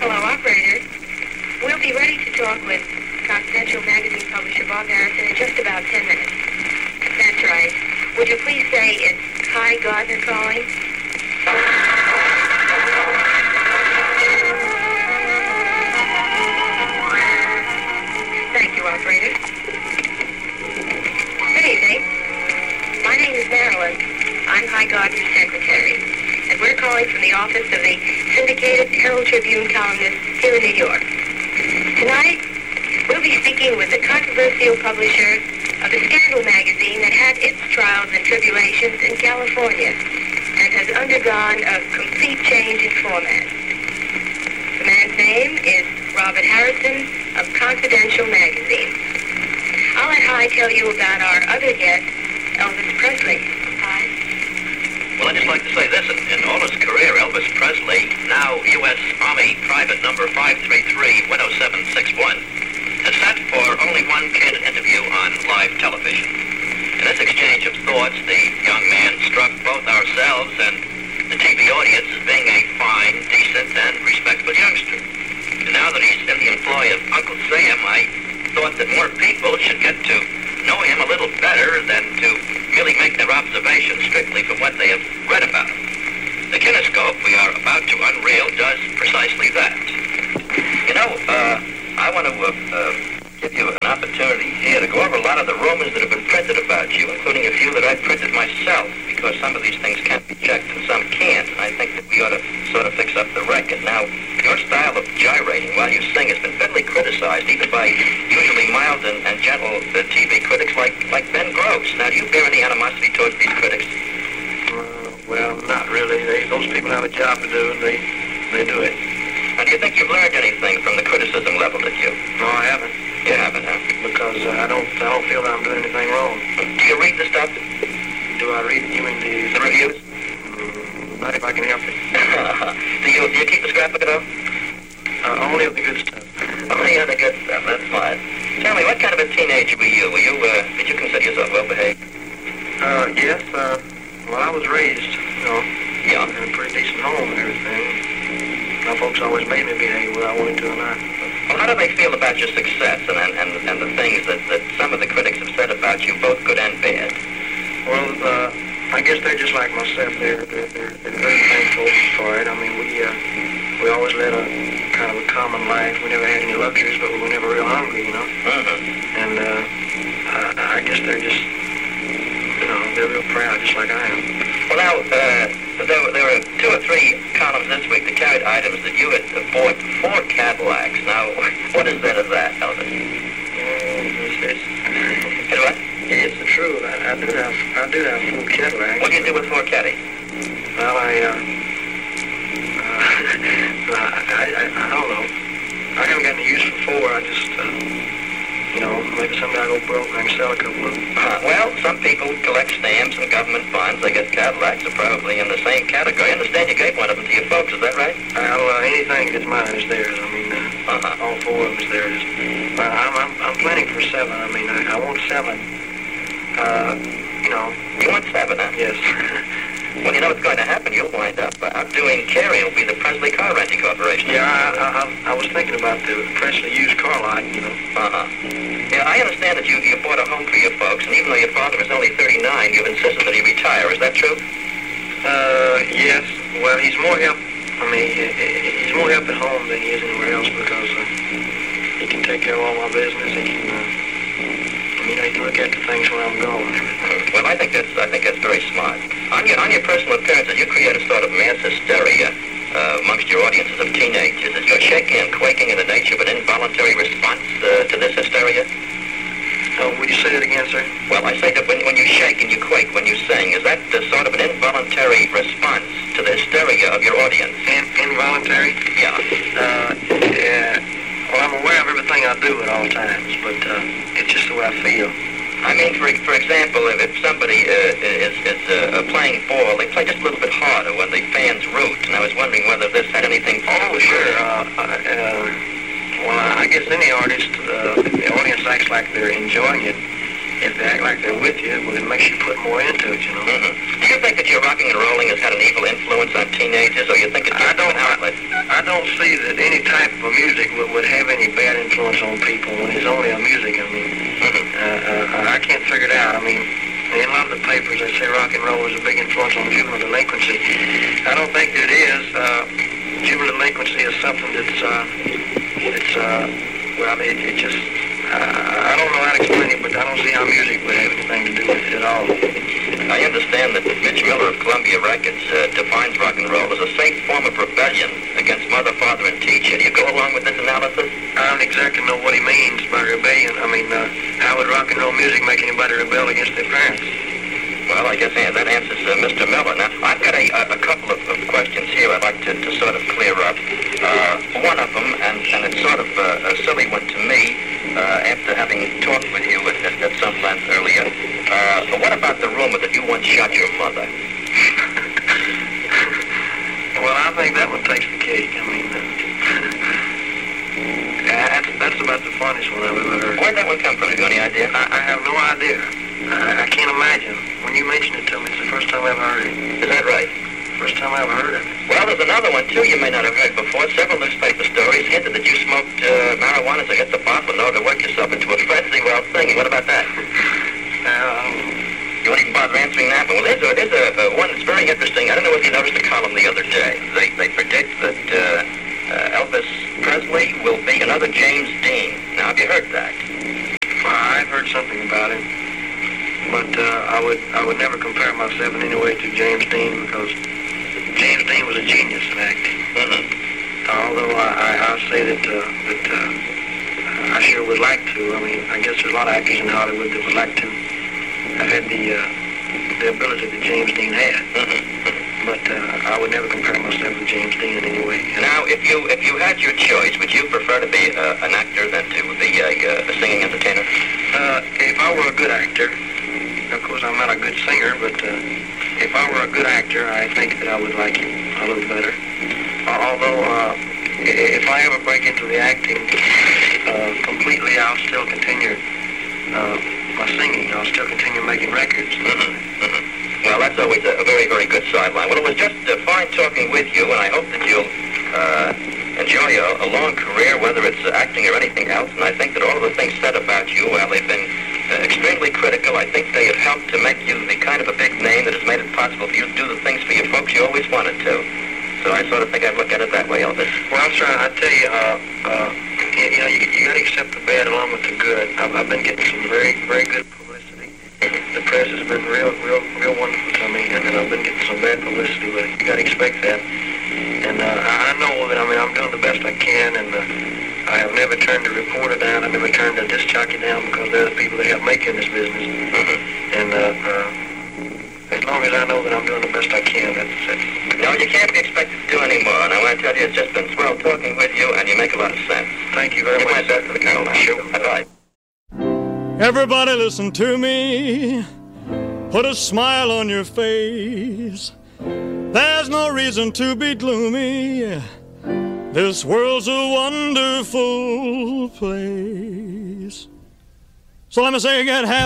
Hello, operator. We'll be ready to talk with Confidential magazine publisher Bob Harrison in just about 10 minutes. That's right. Would you please say it's Hi Gardner calling? Thank you, operator. Good evening. My name is Marilyn. I'm Hi Gardner's secretary, and we're calling from the office of the syndicated Herald Tribune columnist here in New York. Tonight, we'll be speaking with the controversial publisher of a scandal magazine that had its trials and tribulations in California and has undergone a complete change in format. The man's name is Robert Harrison of Confidential magazine. I'll let Hi tell you about our other guest, Elvis Presley. Hi. Well, I'd just like to say this. In all his career, Elvis Presley, now U.S. Army Private Number 533-10761, has sat for only one candid interview on live television. In this exchange of thoughts, the young man struck both ourselves and the TV audience as being a fine, decent, and respectable youngster. And now that he's in the employ of Uncle Sam, I thought that more people should get to know him a little better than to merely make their observations strictly from what they have read about him. The kinescope we are about to unveil does precisely that. You know, I want to give you an opportunity here to go over a lot of the rumors that have been printed about you, including a few that I printed myself, because some of these things can't be checked and some can't, and I think that we ought to sort of fix up the record. Now, your style of gyrating while you sing has been bitterly criticized, even by usually mild and gentle TV critics like Ben Gross. Now, do you bear any animosity towards these critics? Well, not really. Those people have a job to do, and they do it. Now, do you think you've learned anything from the criticism leveled at you? No, I haven't. You haven't, huh? Because I don't feel that I'm doing anything wrong. Do you read the stuff? Do I read? You mean the reviews? Not if I can help it. Do you keep a scrapbook at all? Only of the good stuff. Only of the good stuff. That's fine. Tell me, what kind of a teenager were you? Did you consider yourself well behaved? Yes. Well, I was raised, Yeah. in a pretty decent home and everything. My folks always made me behave whether I wanted to or not. Well, how do they feel about your success and the things that some of the critics have said about you, both good and bad? Well, I guess they're just like myself. They're very thankful for it. I mean, we always led a kind of a common life. We never had any luxuries, but we were never real hungry, Mm-hmm. And I guess they're just, they're real proud, just like I am. Well, now, there were 2 or 3 columns this week that carried items that you had bought 4 Cadillacs. Now, what is that of that, Elvis? It's what? It's the truth. I do have 4 Cadillacs. What do you do with 4 Caddies? Well, I don't know. I haven't got any use for 4. I just, maybe someday I go broke and I can sell a couple of them. Well, some people collect stamps and government funds. I guess Cadillacs are probably in the same category. I understand you gave one of them to your folks. Is that right? Well, anything that's mine is theirs. I mean, all 4 of them is theirs. I'm planning for 7. I mean, I want 7. You want 7, huh? Yes. Well, you know what's going to happen. You'll wind up outdoing Carey. It'll be the Presley Car Renting Corporation. Yeah, I was thinking about the Presley used car lot, Yeah, I understand that you bought a home for your folks, and even though your father is only 39, you've insisted that he retire. Is that true? Yes. Well, he's more help. I mean, he's more help at home than he is anywhere else because he can take care of all my business. He can, he can look after things when I'm gone and everything. Well, I think that's very smart. On your personal appearances, you create a sort of mass hysteria amongst your audiences of teenagers. Is your shaking and quaking in the nature of an involuntary response to this hysteria? Would you say that again, sir? Well, I say that when you shake and you quake when you sing, is that sort of an involuntary response to the hysteria of your audience? Involuntary? Yeah. Yeah. Well, I'm aware of everything I do at all times, but it's just the way I feel. I mean, for example, if somebody is playing ball, they play just a little bit harder when the fans root, and I was wondering whether this had anything to do with it. Sure. Well, I guess any artist, the audience acts like they're enjoying it. If they act like they're with you, well, it makes you put more into it, Mm-hmm. Do you think that your rocking and rolling has had an evil influence on teenagers, or you think it's just an outlet? I don't don't see that any type of music would have any bad influence on people when it's only a music. I mean, I can't figure it out. I mean, in a lot of the papers they say rock and roll is a big influence on juvenile delinquency. I don't think that it is. Juvenile delinquency is something that's well, it just, I don't know how to explain it, but I don't see how music would have anything to do with it at all. I understand that Mitch Miller of Columbia Records defines rock and roll as a safe form of rebellion against mother, father, and teacher. Do you go along with this analysis? I don't exactly know what he means by rebellion. I mean, how would rock and roll music make anybody rebel against their parents? Well, I guess that answers Mr. Miller. Now, I've got a couple of questions here I'd like to sort of clear up. One of them, and it's sort of a silly one to me, after having talked with you at some length earlier. What about the rumor that you once shot your mother? Well, I think that one takes the cake. I mean, that's about the funniest one I've ever heard. Where'd that one come from? Have you any idea? I have no idea. I can't imagine. When you mention it to me, it's the first time I've heard it. Is that right? First time I've heard it. Well, there's another one, too, you may not have heard before. Several newspaper stories hinted that you smoked marijuana to hit the bottle in order to work yourself into a frenzy while singing. What about that? You won't even bother answering that one. Well, there's a one that's very interesting. I don't know if you noticed the column the other day. They predict that Elvis Presley will be another James Dean. Now, have you heard that? I've heard something about it. But I would never compare myself in any way to James Dean, because James Dean was a genius in acting. Although I'll say that I sure would like to. I mean, I guess there's a lot of actors in Hollywood that would like to have had the ability that James Dean had. But I would never compare myself to James Dean in any way. Now, if you had your choice, would you prefer to be an actor than to be a singing entertainer? If I were a good actor, of course I'm not a good singer, but if I were a good actor, I think that I would like it a little better. Although, if I ever break into the acting completely, I'll still continue my singing. I'll still continue making records. Well, that's always a very, very good sideline. Well, it was just fine talking with you, and I hope that you'll enjoy a long career, whether it's acting or anything else. And I think that all of the things said about you, well, they've been extremely critical. I think they have helped to make you the kind of a big name that has made it possible for you to do the things for your folks you always wanted to. So I sort of think I'd look at it that way, Elvis. Well, I'm sorry. I tell you, you got to accept the bad along with the good. I've been getting some very, very good publicity. The press has been real wonderful to me, and then I've been getting some bad publicity, but you got to expect that. And I know that, I mean, I'm doing the best I can, and I have never turned a reporter down. I've never turned a disc jockey down, because they're the people that help make you in this business. And as long as I know that I'm doing the best I can, that's it. No, you can't be expected to do any more. And I want to tell you, it's just been swell talking with you, and you make a lot of sense. Thank you very much. My best for the Carolina. Sure. Bye-bye. Everybody listen to me. Put a smile on your face. There's no reason to be gloomy. This world's a wonderful place. So let me say again,